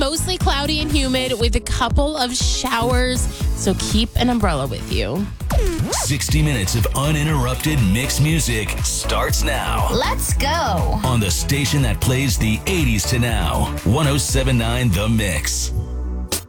Mostly cloudy and humid with a couple of showers, so keep an umbrella with you. 60 minutes of uninterrupted mixed music starts now. Let's go. On the station that plays the 80s to now. 107.9 The Mix.